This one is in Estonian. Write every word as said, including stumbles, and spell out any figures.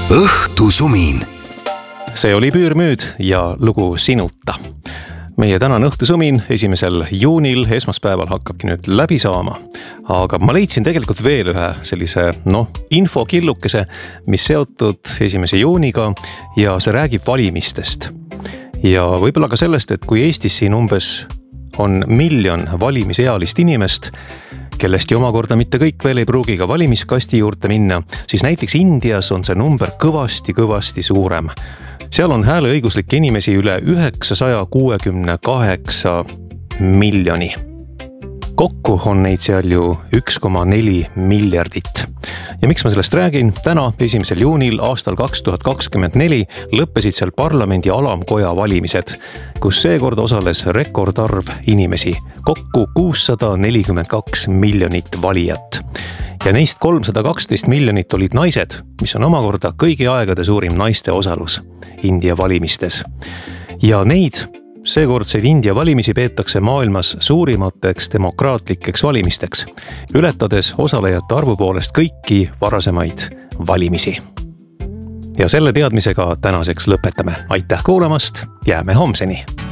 õhtusumin. See oli Püürmüüd ja lugu Sinuta. Meie tänane õhtusumin esimesel juunil esmaspäeval hakkabki nüüd läbi saama. Aga ma leidsin tegelikult veel ühe sellise noh, infokillukese, mis seotud esimese juuniga ja see räägib valimistest. Ja võib-olla ka sellest, et kui Eestis siin umbes on miljon valimisealist inimest, kellest ju omakorda mitte kõik veel ei pruugi ka valimiskasti juurde minna, siis näiteks Indias on see number kõvasti-kõvasti suurem. Seal on hääleõiguslikke inimesi üle üheksasaja kuuekümne kaheksa miljoni. Kokku on neid seal ju üks koma neli miljardit. Ja miks ma sellest räägin? Täna, esimesel juunil aastal kaks tuhat kakskümmend neli lõppesid seal parlamendi alamkoja valimised, kus seekord osales rekordarv inimesi, kokku kuussada nelikümmend kaks miljonit valijat. Ja neist kolmsada kaksteist miljonit olid naised, mis on omakorda kõigi aegade suurim naiste osalus India valimistes. Ja neid seekordseid India valimisi peetakse maailmas suurimateks demokraatlikeks valimisteks, ületades osalejate arvu poolest kõiki varasemaid valimisi. Ja selle teadmisega tänaseks lõpetame. Aitäh kuulamast, jääme homseni!